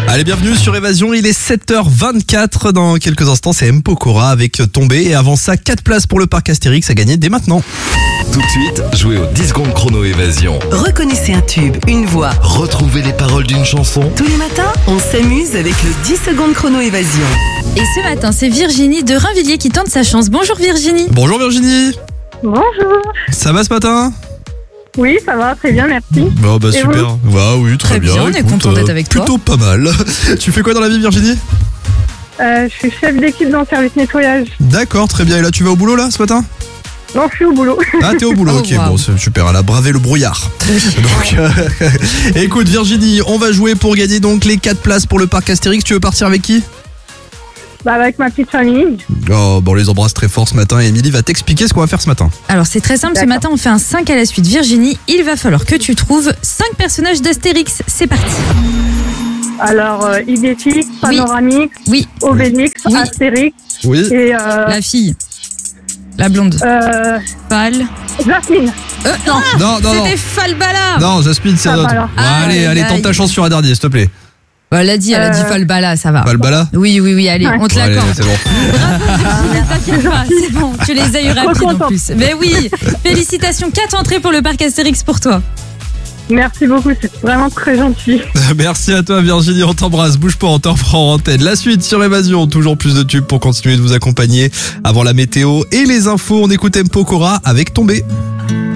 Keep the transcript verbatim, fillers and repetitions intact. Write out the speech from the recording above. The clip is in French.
Allez, bienvenue sur Évasion, il est sept heures vingt-quatre. Dans quelques instants, c'est M. Pokora avec Tombé. Et avant ça, quatre places pour le parc Astérix à gagner dès maintenant. Tout de suite, jouez aux dix secondes chrono Évasion. Reconnaissez un tube, une voix. Retrouvez les paroles d'une chanson. Tous les matins, on s'amuse avec le dix secondes chrono Évasion. Et ce matin, c'est Virginie de Rainvilliers qui tente sa chance. Bonjour Virginie. Bonjour Virginie. Bonjour. Ça va ce matin? Oui, ça va, très bien, merci. Bon bah Et super. Bah oui, très, Très bien, on est Écoute, content d'être avec toi. Plutôt pas mal. Tu fais quoi dans la vie Virginie? Euh, je suis chef d'équipe dans le service nettoyage. D'accord, très bien. Et là, tu vas au boulot là ce matin? Non, je suis au boulot. Ah, t'es au boulot, Oh, ok, wow. bon, c'est super, elle a bravé le brouillard. Donc, euh, écoute Virginie, on va jouer pour gagner donc les quatre places pour le parc Astérix. Tu veux partir avec qui? Bah, avec ma petite famille. Oh, bon, on les embrasse très fort ce matin et Émilie va t'expliquer ce qu'on va faire ce matin. Alors c'est très simple, ce D'accord. matin on fait un cinq à la suite. Virginie, il va falloir que tu trouves cinq personnages d'Astérix. C'est parti. Alors, euh, Idéfix, Panoramix, Oui, Obélix, Oui. Astérix Oui. et euh, la fille. La blonde. euh, Pâle. Jasmine. Euh, non, Non, non, non. c'était Falbala. Non, Jasmine, c'est Ah, un autre. bah alors. Bon, allez, Aïe, allez, tente aïe. ta chance sur un dernier, s'il te plaît. Bah, elle a dit, elle a dit Euh. Falbala, ça va. Pas le bala? Oui, oui, oui, allez, Ouais. on te Bon, allez, l'accorde. c'est bon. T'inquiète pas, c'est bon, tu les as eu Trop rapides en contente. plus. Mais oui, félicitations, quatre entrées pour le parc Astérix pour toi. Merci beaucoup, c'est vraiment très gentil. Merci à toi Virginie, on t'embrasse, bouge pas, on t'en prend en antenne. La suite sur Évasion, toujours plus de tubes pour continuer de vous accompagner avant la météo et les infos. On écoute M. Pokora avec Tombé.